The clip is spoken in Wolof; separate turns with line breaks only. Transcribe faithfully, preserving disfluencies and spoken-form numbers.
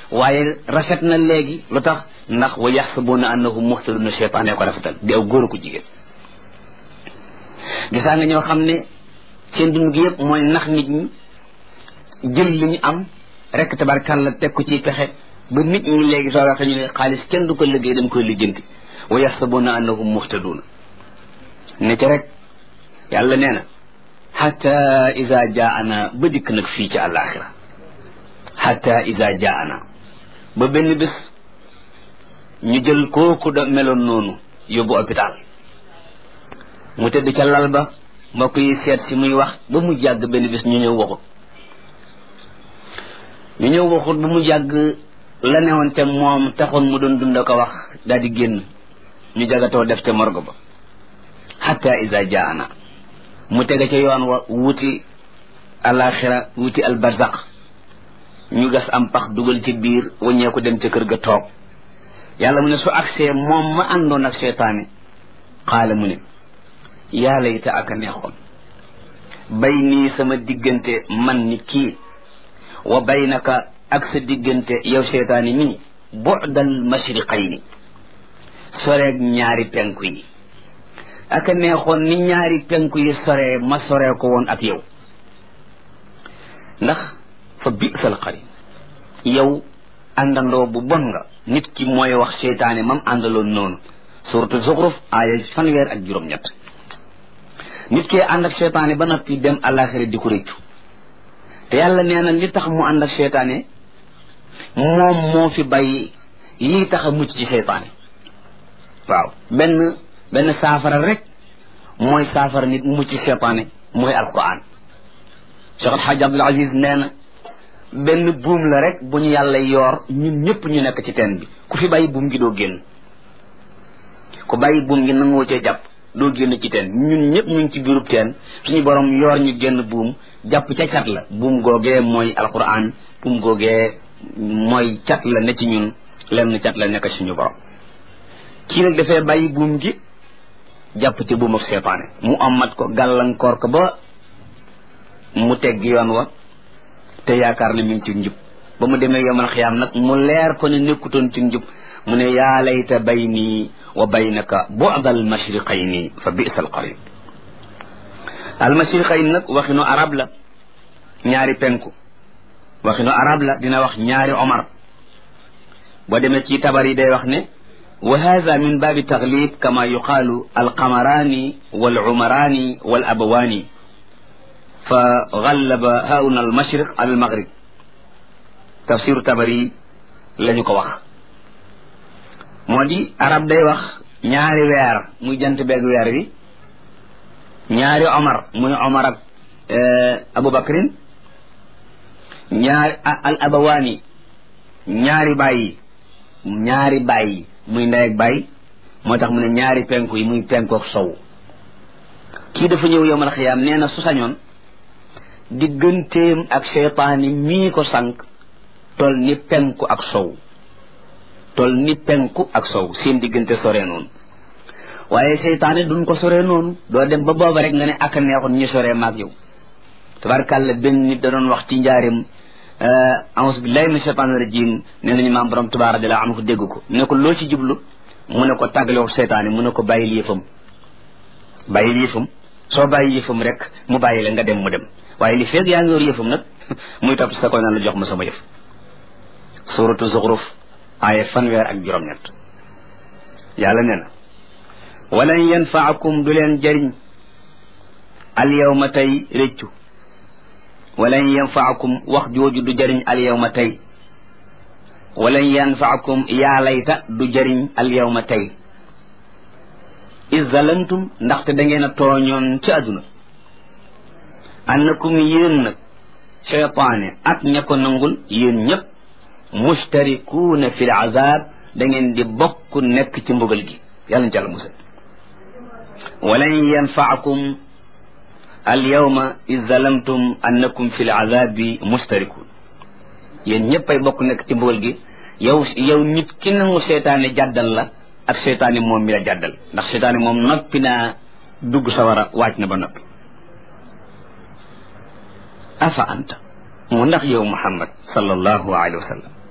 waaye rafet na léegi lu tax ndax wa yaxsabuna annahum muhtaduna seytaane ko rafetal di aw góor ko jigéen gisaa nga ñoo xam ne seen dund gi yëpp mooy nax nit ñi jël li ñu am rek tabarkàlla teg ko ci pexe ba nit ñi léegi soo waxee ñu ne xaalis kenn du ko liggéey dama koy lijjanti wa yaxsabuna annahum muhtaduna ne ci rek yàlla nee na xata ida jaana ba dikk nag fii ci àllaaxira xata ida jaana ba benn bés ñu jël kooku da meloon noonu yóbbu hôpital mu tëdd ca lal ba mbokk yi seet si muy wax ba mu jàgg benn bés ñu ñëw waxut ñu ñëw waxut ba mu jàgg la newoon te moom taxoon mu doon dund ko wax daal di génn ñu jagatoo def ca morgue ba xata ida jaana mu tege ca yoon wa wuti alaxira wuti albarzaq ñu gas am pax dugal ci biir waññeeku dem ca kër ga toog yàlla mu ne su agsee moom ma àndoon ak seytaane xaala mu ne yaa layta ak a neexoon bay nii sama diggante man nit kii wa baynaka ak sa diggante yow seytaane mii bu'dal mashriqayni soreeg ñaari penku yi ak a neexoon ni ñaari penku yi soree ma soree ko woon ak yow ndax fa bi'sal qarin yow àndandoo bu bon nga nit ki mooy wax seytaane mam àndaloon noonu suratu zuxruf aaya fanweer ak juróom-ñett nit ki ànd ak seytaane ba noppi dem àllaaxira di ko rëccu te yàlla nee na li tax mu ànd ak seytaane moom moo fi bàyyi lii tax a mucc ci seytaane waaw benn benn saafara rek mooy saafara nit mucc ci seytaane mooy alquran Cheikh Alhaaj Abdul Aziz nee na benn buum la rek bu ñu yàlla yoor ñun ñëpp ñu nekk ci teen bi ku fi bàyyi buum gi doo génn ku bàyyi buum gi nangoo cee jàpp doo génn ci teen ñun ñëpp ñu ngi ci biirub teen suñu borom yoor ñu génn buum jàpp ca cat la buum googee mooy alquran buum googee mooy cat la ne ci ñun lenn cat la nekk suñu borom kii nag dafay bàyyi buum gi jàpp ci buum ak seytaane mu amat ko gàllankoor ko ba mu tegg yoon wa te yaakaar ne mi ngi ci njub ba mu demee yomal xiyaam nag mu leer ko ne nekkutoon ci njub mu ne yaa layta bayni wa baynaka bu'dal mashriqayni fa bi'sal qarin al mashriqayn nag waxinu arab la ñaari penku waxinu arab la dina wax ñaari omar boo demee ci tabar yi day wax ne wa hadha min baabi taglib kama yuqaalu alqamarani wal umarani wal abawani fa gallaba hauna al mashriq ala al maghrib tafsiru tabari lañu ko wax moo di arab day wax ñaari weer muy jant beeg weer wi ñaari omar muy omar ak aboubacrin ñaari al abawaani ñaari bàyyi ñaari bàyyi muy ndey ak bàyyi moo tax mu ne ñaari penku yi muy penku ak sow kii dafa ñëw yowmal xiyaam nee na su sañoon digganteem ak seytaani mii ko sànq tol ni penku ak sow tol ni penku ak sow seen diggante sore noonu waaye seytaane duñ ko sore noonu doo dem ba booba rek nga ne ak a neexoon ñu sore maag yow tabarkàlla benn nit da doon wax ci njaarim a'uuzu billahi min shaytaani rajim nee nañu maam borom Tuubaa radiyallaahu anhu dégg ko ne ko loo ci jublu mu ne ko tàggaloo seytaane mu ne ko bàyyil yëfam bàyyil yëfam soo bàyyi yëfam rek mu bàyyi la nga dem mu dem waaye li feeg yaa ngi yor yëfam nag muy topp sa koy naan la jox ma sama yëf suratu zuxruf aaya fanweer ak juróom-ñett yàlla nee na walan yanfaakum du leen jëriñ al yawma tey réccu walan yanfaakum wax jooju du jëriñ al yawma tey walan yanfaakum yaa layta du jëriñ al yawma tey iz zalamtum ndaxte da ngeen a tooñoon ci àdduna annakum yéen nag cheytaane ak ña ko nangul yéen ñëpp mustarikuuna fi l azab da ngeen di bokk nekk ci mbugal gi yàlla na ci àlla musal walan yanfaakum al yawma iz zalamtum annakum fi l azabi mustarikuun yéen ñëpp ay bokk nekk ci mbugal gi yow yow nit ki nangu seytaane jàddal la ak seytaane moom mi la jàddal ndax seytaane moom noppi naa dugg sawara waaj na ba noppi afa anta mu ndax yow muhammad sallallahu alayhi wa sallam